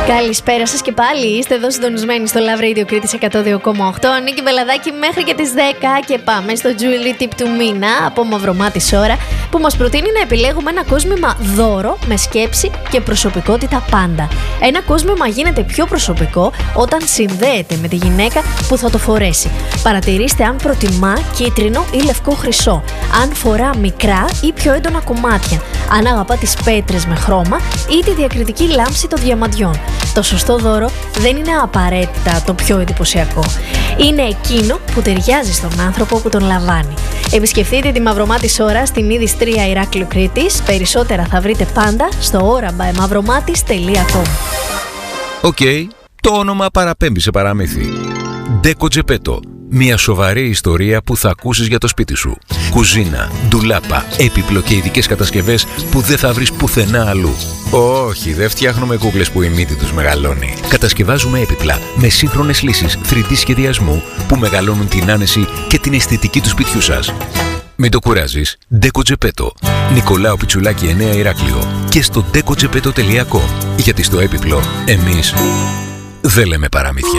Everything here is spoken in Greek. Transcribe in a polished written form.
Καλησπέρα σας και πάλι. Είστε εδώ συντονισμένοι στο Love Radio Κρήτης 102,8. Νίκη Μπελαδάκη μέχρι και τις 10 και πάμε στο Jewelry Tip του μήνα από Μαυρομάτης Ώρα, που μας προτείνει να επιλέγουμε ένα κόσμημα δώρο με σκέψη και προσωπικότητα πάντα. Ένα κόσμημα γίνεται πιο προσωπικό όταν συνδέεται με τη γυναίκα που θα το φορέσει. Παρατηρήστε αν προτιμά κίτρινο ή λευκό χρυσό, αν φορά μικρά ή πιο έντονα κομμάτια, αν αγαπά τις πέτρες με χρώμα ή τη διακριτική λάμψη των διαμαντιών. Το σωστό δώρο δεν είναι απαραίτητα το πιο εντυπωσιακό. Είναι εκείνο που ταιριάζει στον άνθρωπο που τον λαμβάνει. Επισκεφτείτε τη Μαυρομάτης Ώρα στην Ίδης 3 Ηράκλειο Κρήτης. Περισσότερα θα βρείτε πάντα στο orabyMavromatis.com. Οκ, το όνομα παραπέμπει σε παραμύθι. Ντέκο Τζεπέτο. Μια σοβαρή ιστορία που θα ακούσεις για το σπίτι σου. Κουζίνα, ντουλάπα, έπιπλο και ειδικές κατασκευές που δεν θα βρεις πουθενά αλλού. Όχι, δεν φτιάχνουμε κούκλες που η μύτη τους μεγαλώνει. Κατασκευάζουμε έπιπλα με σύγχρονες λύσεις 3D σχεδιασμού που μεγαλώνουν την άνεση και την αισθητική του σπιτιού σας. Μην το κουράζεις. Ντέκο Τζεπέτο. Νικολάου Πιτσουλάκη 9 Ηράκλειο. Και στο decogepeto.com. Γιατί στο έπιπλο εμείς δεν λέμε παραμύθια.